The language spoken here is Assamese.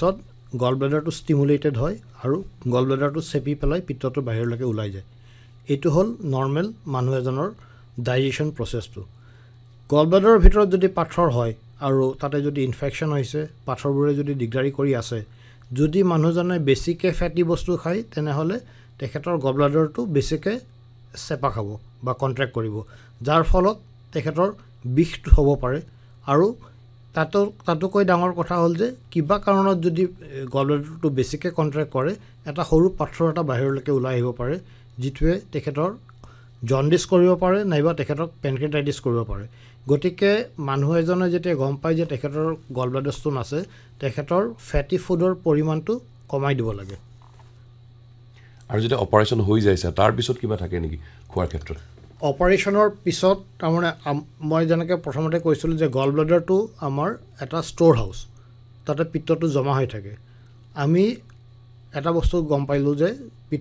পিছত গল ব্লাডাৰটো ষ্টিমুলেটেড হয় আৰু গল ব্লাডাৰটো চেপি পেলাই পিত্তটো বাহিৰলৈকে ওলাই যায়। এইটো হ'ল নৰ্মেল মানুহ এজনৰ ডাইজেশ্যন প্ৰচেছটো। গল ব্লাডাৰৰ ভিতৰত যদি পাথৰ হয় আৰু তাতে যদি ইনফেকশ্যন হৈছে, পাথৰবোৰে যদি দিগদাৰি কৰি আছে, যদি মানুহজনে বেছিকৈ ফেটি বস্তু খায় তেনেহ'লে তেখেতৰ গল ব্লাডাৰটো বেছিকৈ চেপা খাব বা কণ্ট্ৰেক্ট কৰিব, যাৰ ফলত তেখেতৰ বিষ হ'ব পাৰে। আৰু তাতোকৈ ডাঙৰ কথা হ'ল যে কিবা কাৰণত যদি গল ব্লাডাৰটো বেছিকৈ কণ্ট্ৰেক্ট কৰে, এটা সৰু পাথৰ এটা বাহিৰলৈকে ওলাই আহিব পাৰে, যিটোৱে তেখেতৰ জণ্ডিছ কৰিব পাৰে নাইবা তেখেতক পেনক্ৰিয়াটাইটিছ কৰিব পাৰে। গতিকে মানুহ এজনে যেতিয়া গম পায় যে তেখেতৰ গল ব্লাডাৰ ষ্ট'ন আছে, তেখেতৰ ফেটি ফুডৰ পৰিমাণটো কমাই দিব লাগে। আৰু যেতিয়া অপাৰেশ্যন হৈ যাইছে তাৰপিছত কিবা থাকে নেকি খোৱাৰ ক্ষেত্ৰত? অপাৰেশ্যনৰ পিছত তাৰমানে মই যেনেকৈ প্ৰথমতে কৈছিলোঁ যে গল ব্লাডাৰটো আমাৰ এটা ষ্ট'ৰ হাউচ, তাতে পিত্তটো জমা হৈ থাকে। আমি এটা বস্তু গম পাইলোঁ যে